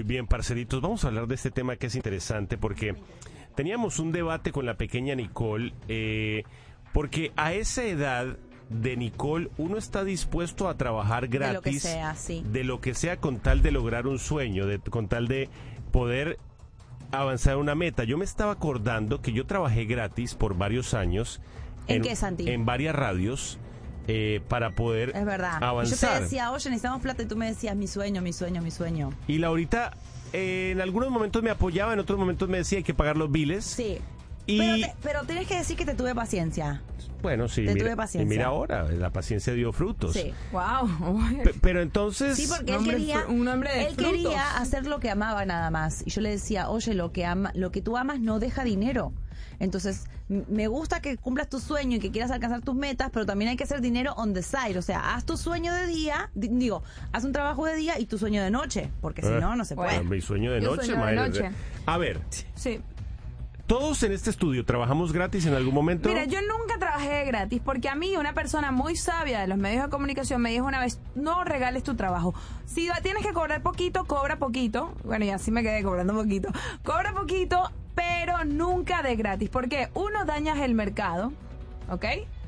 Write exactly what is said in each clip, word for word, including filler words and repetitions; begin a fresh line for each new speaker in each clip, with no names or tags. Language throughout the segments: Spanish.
Muy bien, parceritos, vamos a hablar de este tema que es interesante porque teníamos un debate con la pequeña Nicole, eh, porque a esa edad de Nicole uno está dispuesto a trabajar gratis.
De lo que sea, sí.
De lo que sea con tal de lograr un sueño, de, con tal de poder avanzar una meta. Yo me estaba acordando que yo trabajé gratis por varios años.
¿En, ¿En qué, Santi?
En varias radios. Eh, para poder
es verdad.
avanzar.
Yo te decía, oye, necesitamos plata, y tú me decías, mi sueño, mi sueño, mi sueño.
Y Laurita, eh, en algunos momentos me apoyaba, en otros momentos me decía, hay que pagar los biles.
Sí.
Y...
Pero, te, pero tienes que decir que te tuve paciencia.
Bueno, sí.
Te
mira,
tuve paciencia.
Y mira ahora, la paciencia dio frutos.
Sí.
Wow.
P- pero entonces...
Sí, porque
un
él
hombre,
quería,
un hombre de
él
frutos.
quería hacer lo que amaba nada más. Y yo le decía, oye, lo que ama, lo que tú amas no deja dinero. Entonces, m- me gusta que cumplas tu sueño y que quieras alcanzar tus metas, pero también hay que hacer dinero on the side. O sea, haz tu sueño de día, di- digo, haz un trabajo de día y tu sueño de noche, porque si
Eh,
no, no se puede.
Bueno, mi sueño de
Yo
noche,
sueño de
imagínate.
noche.
A ver,
Sí.
todos en este estudio trabajamos gratis en algún momento.
Mira, yo nunca trabajé gratis porque a mí una persona muy sabia de los medios de comunicación me dijo una vez, no regales tu trabajo. Si tienes que cobrar poquito, cobra poquito. Bueno, y así me quedé cobrando poquito. Cobra poquito, pero nunca de gratis. Porque uno, dañas el mercado, ¿ok?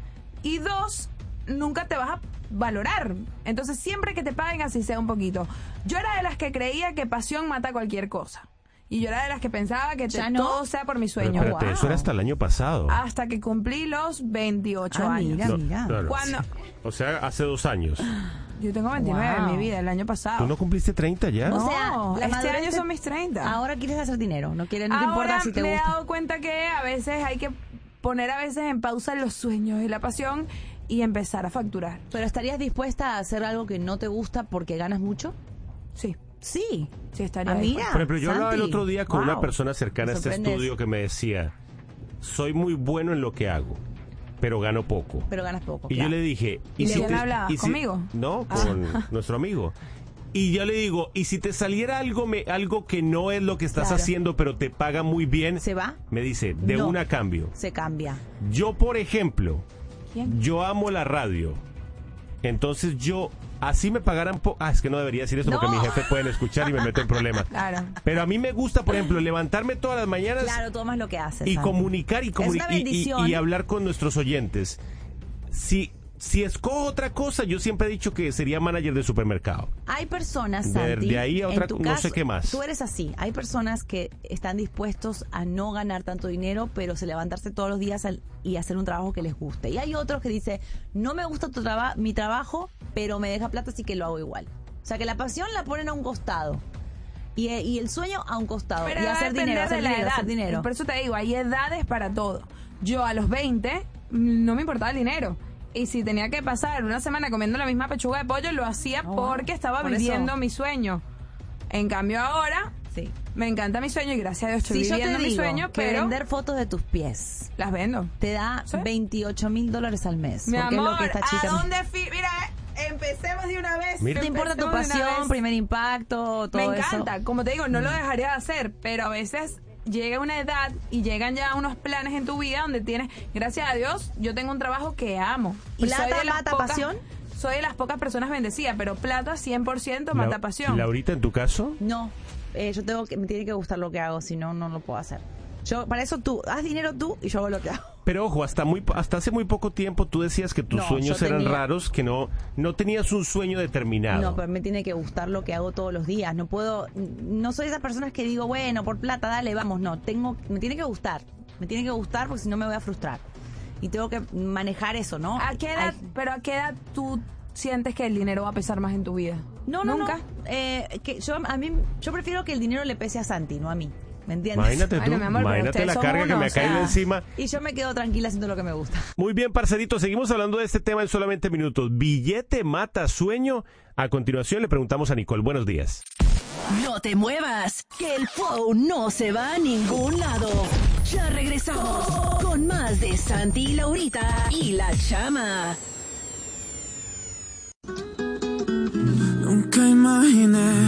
Y dos, nunca te vas a valorar. Entonces, siempre que te paguen así sea un poquito. Yo era de las que creía que pasión mata cualquier cosa. Y yo era de las que pensaba que te,
¿Ya no?
todo sea por mi
Pero
sueño.
espérate,
Wow.
eso era hasta el año pasado.
Hasta que cumplí los veintiocho
Ah,
años.
mira,
No,
mira.
no, no.
Cuando
O sea, hace dos años.
yo tengo veintinueve
Wow.
en mi vida, el año pasado.
¿Tú no cumpliste treinta ya?
No,
O sea, la
este
madurez
año
te-
son mis treinta.
Ahora quieres hacer dinero, no quieres, no te
Ahora
importa si te
me he
gusta.
dado cuenta que a veces hay que poner a veces en pausa los sueños y la pasión y empezar a facturar.
Pero ¿estarías dispuesta a hacer algo que no te gusta porque ganas mucho?
Sí,
Sí.
sí estaría
Ah,
dispuesta.
mira.
Por ejemplo, yo hablaba el
Santi,
otro día con
wow,
una persona cercana a
me
este
sorprendes.
estudio que me decía, soy muy bueno en lo que hago, pero gano poco.
Pero ganas poco.
Y
claro.
yo le dije...
¿Y quién hablaba?
y si-
¿Conmigo?
No, con nuestro amigo. Y yo le digo, ¿y si te saliera algo me, algo que no es lo que estás
Claro.
haciendo, pero te paga muy bien?
¿Se va?
Me dice, de
No.
una cambio.
Se cambia.
Yo, por ejemplo,
¿Quién?
yo amo la radio. Entonces yo, así me pagaran... po- ah, es que no debería decir eso porque
No.
mi jefe pueden escuchar y me meto en problemas.
Claro.
Pero a mí me gusta, por ejemplo, levantarme todas las mañanas
Claro, tú amas lo que haces.
y
Santi.
comunicar y, comuni-
Es una
y- y-
bendición.
y hablar con nuestros oyentes. Si, si escojo otra cosa, yo siempre he dicho que sería manager de supermercado.
Hay personas,
De-
Santi,
de ahí a otra-
en tu
no
caso,
sé qué más.
Tú eres así. Hay personas que están dispuestos a no ganar tanto dinero, pero se levantarse todos los días al- y hacer un trabajo que les guste. Y hay otros que dicen, no me gusta tu traba- mi trabajo, pero me deja plata, así que lo hago igual. O sea, que la pasión la ponen a un costado. Y, y el sueño a un costado.
Pero
y
va a
hacer
depender
dinero, hacer
de la
dinero,
edad.
hacer dinero.
Por eso te digo, hay edades para todo. Yo a los veinte mm, no me importaba el dinero. Y si tenía que pasar una semana comiendo la misma pechuga de pollo, lo hacía
Oh,
porque estaba
por eso.
viviendo mi sueño. En cambio ahora,
Sí.
me encanta mi sueño y gracias a Dios estoy
Si yo te
viviendo mi
digo
sueño,
que
pero
vender fotos de tus pies
las vendo.
te da
¿Sí?
veintiocho mil dólares al mes.
Mi
porque
amor,
es lo que esta chica
¿a
me-
dónde fui? Mira, empecemos de una vez.
Mira.
¿Te importa tu
Empecemos de una
pasión,
vez.
primer impacto, todo
Me
eso?
encanta, como te digo, no lo dejaría de hacer, pero a veces llega una edad y llegan ya unos planes en tu vida donde tienes, gracias a Dios, yo tengo un trabajo que amo. Y
¿Plata
soy de las
mata
pocas-
pasión?
Soy de las pocas personas bendecidas, pero plata cien por ciento mata
La-
pasión.
Laurita, en tu caso,
No, eh, yo tengo que, me tiene que gustar lo que hago, si no, no lo puedo hacer. Yo, para eso tú, haz dinero tú y yo hago lo que hago.
pero ojo, hasta muy hasta hace muy poco tiempo tú decías que tus
No,
sueños
yo
eran
tenía-
raros, que no no tenías un sueño determinado.
No, pero me tiene que gustar lo que hago todos los días. No puedo, no soy esas personas que digo, bueno, por plata, dale, vamos. No, tengo, me tiene que gustar. Me tiene que gustar porque si no me voy a frustrar. Y tengo que manejar eso, ¿no?
¿A qué edad,
Ay,
pero a qué edad tú sientes que el dinero va a pesar más en tu vida?
no, no,
¿Nunca?
no. Eh, que yo, a mí, yo prefiero que el dinero le pese a Santi, no a mí. ¿Me entiendes?
Imagínate tú,
Bueno, mi amor, pero
imagínate
ustedes
la
son
carga que
uno,
me ha
o sea.
caído encima.
Y yo me quedo tranquila haciendo lo que me gusta.
Muy bien, parcerito, seguimos hablando de este tema en solamente minutos. ¿Billete mata sueño? A continuación le preguntamos a Nicole. Buenos días.
No te muevas, que el flow no se va a ningún lado. Ya regresamos con más de Santi y Laurita y La Chama.
Nunca imaginé